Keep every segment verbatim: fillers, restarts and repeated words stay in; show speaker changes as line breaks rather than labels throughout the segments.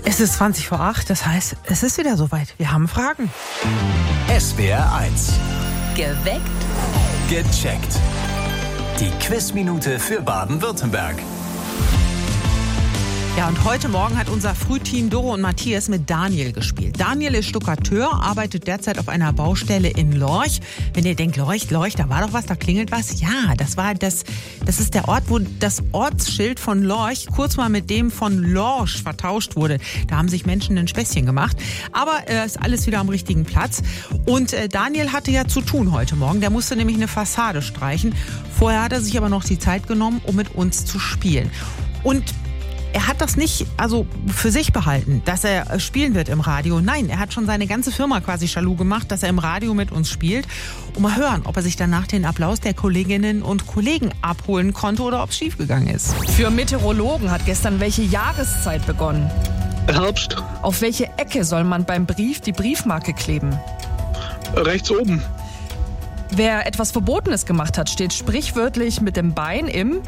Es ist zwanzig vor acht, das heißt, es ist wieder soweit. Wir haben Fragen.
S W R eins.
Geweckt.
Gecheckt. Die Quizminute für Baden-Württemberg.
Ja, und heute Morgen hat unser Frühteam Doro und Matthias mit Daniel gespielt. Daniel ist Stuckateur, arbeitet derzeit auf einer Baustelle in Lorch. Wenn ihr denkt, Lorch, Lorch, da war doch was, da klingelt was. Ja, das war das, das ist der Ort, wo das Ortsschild von Lorch kurz mal mit dem von Lorsch vertauscht wurde. Da haben sich Menschen ein Späßchen gemacht. Aber äh, ist alles wieder am richtigen Platz. Und äh, Daniel hatte ja zu tun heute Morgen. Der musste nämlich eine Fassade streichen. Vorher hat er sich aber noch die Zeit genommen, um mit uns zu spielen. Und er hat das nicht also für sich behalten, dass er spielen wird im Radio. Nein, er hat schon seine ganze Firma quasi jaloux gemacht, dass er im Radio mit uns spielt. Und mal hören, ob er sich danach den Applaus der Kolleginnen und Kollegen abholen konnte oder ob es schiefgegangen ist.
Für Meteorologen hat gestern welche Jahreszeit begonnen?
Herbst.
Auf welche Ecke soll man beim Brief die Briefmarke kleben?
Rechts oben.
Wer etwas Verbotenes gemacht hat, steht sprichwörtlich mit dem Bein im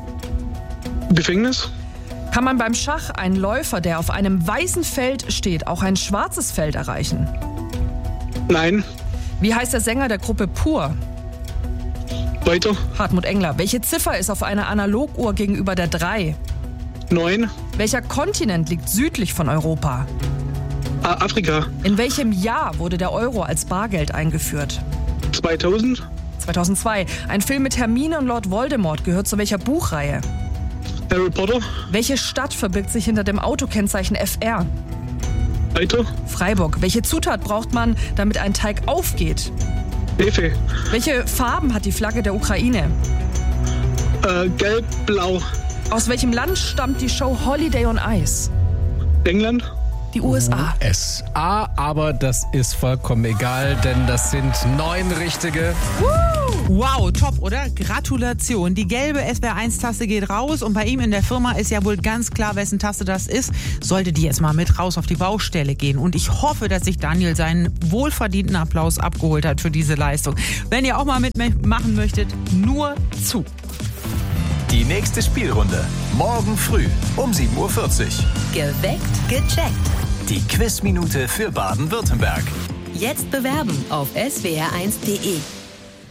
Gefängnis.
Kann man beim Schach einen Läufer, der auf einem weißen Feld steht, auch ein schwarzes Feld erreichen?
Nein.
Wie heißt der Sänger der Gruppe Pur?
Weiter.
Hartmut Engler. Welche Ziffer ist auf einer Analoguhr gegenüber der drei?
Neun.
Welcher Kontinent liegt südlich von Europa?
Ah, Afrika.
In welchem Jahr wurde der Euro als Bargeld eingeführt?
zweitausend.
zweitausendzwei. Ein Film mit Hermine und Lord Voldemort gehört zu welcher Buchreihe?
Harry Potter.
Welche Stadt verbirgt sich hinter dem Autokennzeichen F R?
Weiter.
Freiburg. Welche Zutat braucht man, damit ein Teig aufgeht?
Hefe.
Welche Farben hat die Flagge der Ukraine?
Äh, gelb, blau.
Aus welchem Land stammt die Show Holiday on Ice?
England.
Die U S A.
U S A, aber das ist vollkommen egal, denn das sind neun richtige.
Wow, top, oder? Gratulation. Die gelbe S W R eins Taste geht raus und bei ihm in der Firma ist ja wohl ganz klar, wessen Taste das ist. Sollte die jetzt mal mit raus auf die Baustelle gehen. Und ich hoffe, dass sich Daniel seinen wohlverdienten Applaus abgeholt hat für diese Leistung. Wenn ihr auch mal mitmachen möchtet, nur zu.
Die nächste Spielrunde. Morgen früh um sieben Uhr vierzig.
Geweckt. Gecheckt.
Die Quizminute für Baden-Württemberg.
Jetzt bewerben auf S W R eins punkt de.